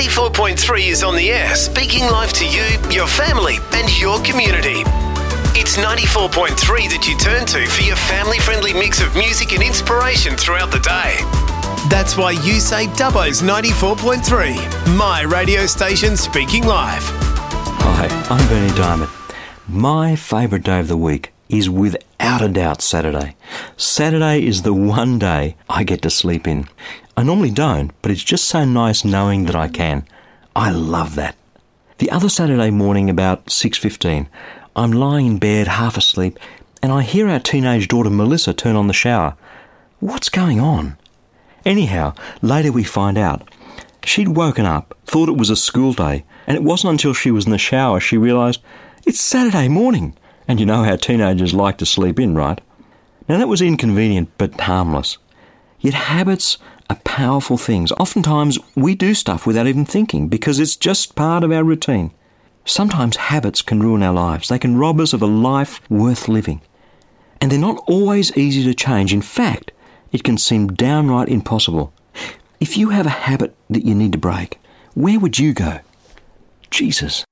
94.3 is on the air, speaking live to you, your family and your community. It's 94.3 that you turn to for your family-friendly mix of music and inspiration throughout the day. That's why you say Dubbo's 94.3, my radio station speaking live. Hi, I'm Bernie Diamond. My favourite day of the week is without a doubt Saturday. Saturday is the one day I get to sleep in. I normally don't, but it's just so nice knowing that I can. I love that. The other Saturday morning about 6:15, I'm lying in bed half asleep and I hear our teenage daughter Melissa turn on the shower. What's going on? Anyhow, later we find out. She'd woken up, thought it was a school day, and it wasn't until she was in the shower she realised it's Saturday morning. And you know how teenagers like to sleep in, right? Now that was inconvenient but harmless. Yet habits are powerful things. Oftentimes we do stuff without even thinking because it's just part of our routine. Sometimes habits can ruin our lives. They can rob us of a life worth living. And they're not always easy to change. In fact, it can seem downright impossible. If you have a habit that you need to break, where would you go? Jesus.